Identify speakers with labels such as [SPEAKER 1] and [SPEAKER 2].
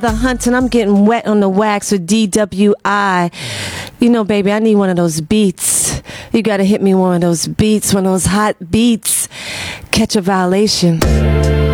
[SPEAKER 1] The hunt and I'm getting wet on the wax with DWI. You know, baby, I need one of those beats. You gotta hit me one of those beats, one of those hot beats. Catch a violation.